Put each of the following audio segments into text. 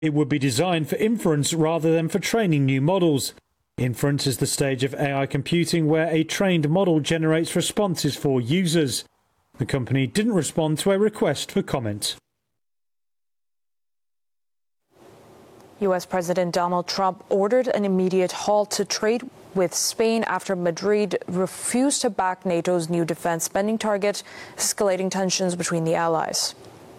It would be designed for inference rather than for training new models. Inference is the stage of AI computing where a trained model generates responses for users. The company didn't respond to a request for comment. U.S. President Donald Trump ordered an immediate halt to trade with Spain after Madrid refused to back NATO's new defense spending target, escalating tensions between the allies.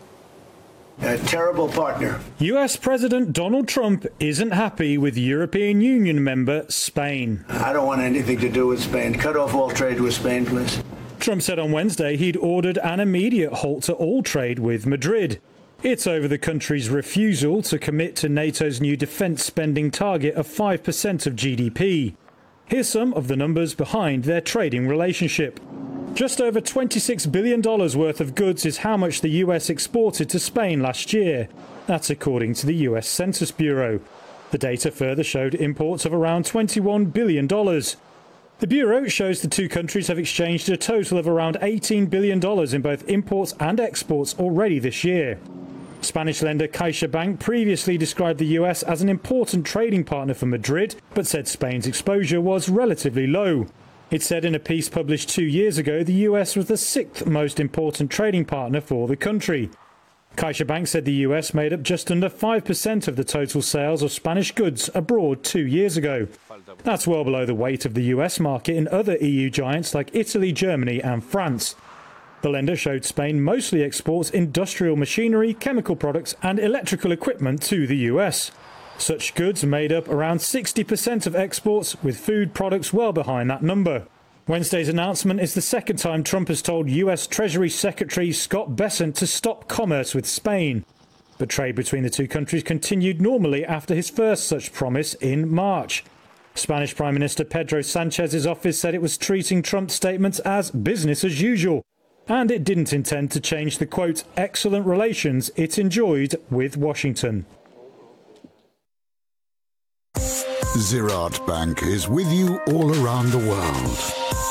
A terrible partner. US President Donald Trump isn't happy with European Union member Spain. I don't want anything to do with Spain. Cut off all trade with Spain, please. Trump said on Wednesday he'd ordered an immediate halt to all trade with Madrid. It's over the country's refusal to commit to NATO's new defence spending target of 5% of GDP. Here's some of the numbers behind their trading relationship. Just over $26 billion worth of goods is how much the US exported to Spain last year. That's according to the US Census Bureau. The data further showed imports of around $21 billion. The Bureau shows the two countries have exchanged a total of around $18 billion in both imports and exports already this year. Spanish lender CaixaBank previously described the US as an important trading partner for Madrid, but said Spain's exposure was relatively low. It said in a piece published 2 years ago the US was the sixth most important trading partner for the country. CaixaBank said the US made up just under 5% of the total sales of Spanish goods abroad 2 years ago. That's well below the weight of the US market in other EU giants like Italy, Germany and France. The lender showed Spain mostly exports industrial machinery, chemical products and electrical equipment to the US. Such goods made up around 60% of exports, with food products well behind that number. Wednesday's announcement is the second time Trump has told US Treasury Secretary Scott Bessent to stop commerce with Spain. But trade between the two countries continued normally after his first such promise in March. Spanish Prime Minister Pedro Sanchez's office said it was treating Trump's statements as business as usual. And it didn't intend to change the, quote, excellent relations it enjoyed with Washington. Ziraat Bank is with you all around the world.